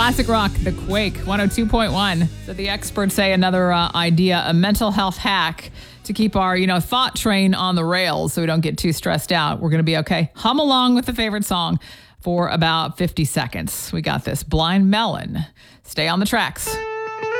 Classic rock, The Quake, 102.1. So the experts say another idea, a mental health hack to keep our, thought train on the rails so we don't get too stressed out. We're going to be okay. Hum along with the favorite song for about 50 seconds. We got this. Blind Melon. Stay on the tracks.